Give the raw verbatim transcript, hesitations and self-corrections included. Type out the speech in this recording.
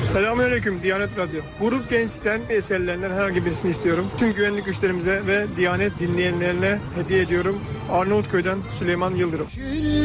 Selamünaleyküm Diyanet Radyo. Grup Genç'ten eserlerinden herhangi birisini istiyorum. Tüm güvenlik güçlerimize ve Diyanet dinleyenlerine hediye ediyorum. Arnavutköy'den Süleyman Yıldırım.